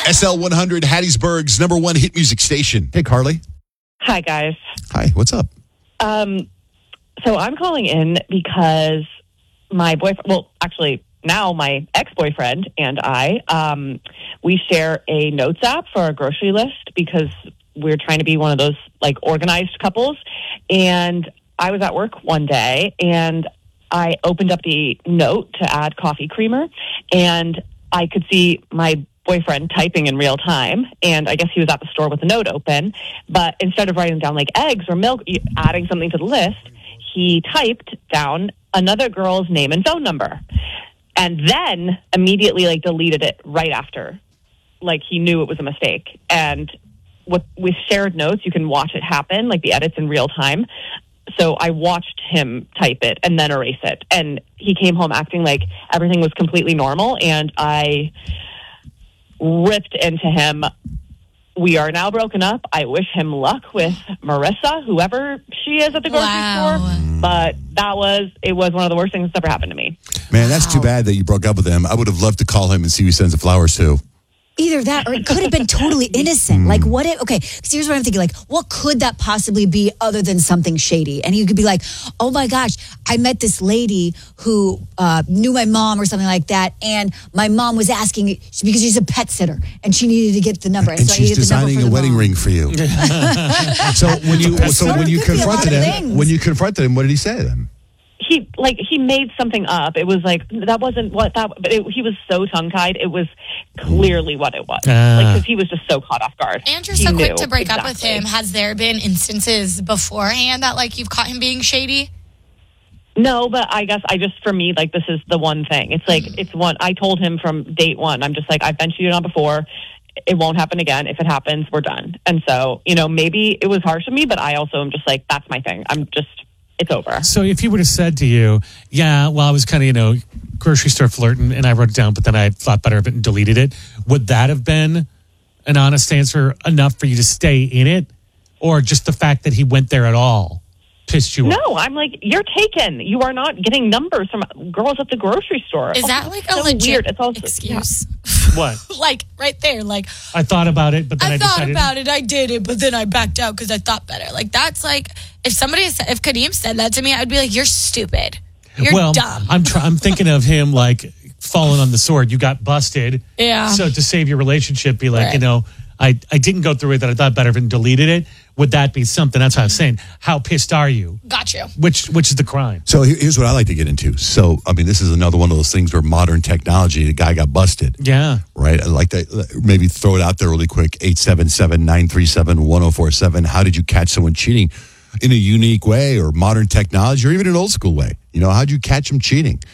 SL100, Hattiesburg's number one hit music station. Hey, Carly. Hi, guys. Hi, what's up? So I'm calling in because my boyfriend, well, actually, now my ex-boyfriend and I, we share a notes app for our grocery list because we're trying to be one of those, like, organized couples. And I was at work one day, and I opened up the note to add coffee creamer, and I could see my boyfriend typing in real time, and I guess he was at the store with the note open, but instead of writing down like eggs or milk, adding something to the list, he typed down another girl's name and phone number, and then immediately like deleted it right after, like he knew it was a mistake. And with shared notes, you can watch it happen, like the edits in real time. So I watched him type it and then erase it, and he came home acting like everything was completely normal, and I ripped into him. We are now broken up. I wish him luck with Marissa, whoever she is at the grocery store. But it was one of the worst things that's ever happened to me. Man, that's too bad that you broke up with him. I would have loved to call him and see who he sends the flowers to. Either that, or it could have been totally innocent. Like, what if, okay, so here's what I'm thinking, like, what could that possibly be other than something shady? And you could be like, oh my gosh, I met this lady who knew my mom or something like that, and my mom was asking, because she's a pet sitter, and she needed to get the number. And so she's designing a wedding ring for you. So when you confronted him, what did he say then? He made something up. It was like, that wasn't what that, but he was so tongue-tied. It was clearly what it was. Because he was just so caught off guard. And you're so quick to break up with him. Has there been instances beforehand that, like, you've caught him being shady? No, but I guess for me, like, this is the one thing. It's like, I told him from date one, I'm just like, I've been cheated on before. It won't happen again. If it happens, we're done. And so, maybe it was harsh of me, but I also am just like, that's my thing. It's over. So if he would have said to you, yeah, well, I was kind of, grocery store flirting, and I wrote it down, but then I thought better of it and deleted it, would that have been an honest answer enough for you to stay in it? Or just the fact that he went there at all pissed you off? No, I'm like, you're taken. You are not getting numbers from girls at the grocery store. Is that like a legit weird it's also, excuse? Yeah. What? Like, right there, like... I thought about it, but then I thought about it, I did it, but then I backed out because I thought better. Like, that's like, if Kadeem said that to me, I'd be like, you're stupid. You're dumb. I'm thinking of him, like, falling on the sword. You got busted. Yeah. So to save your relationship, be like, right. I didn't go through it, that I thought better of it and deleted it. Would that be something? That's what I was saying. How pissed are you? Got you. Which is the crime? So here's what I like to get into. So, this is another one of those things where modern technology, the guy got busted. Yeah. Right? I'd like to maybe throw it out there really quick. 877-937-1047. How did you catch someone cheating in a unique way, or modern technology, or even an old school way? How'd you catch them cheating?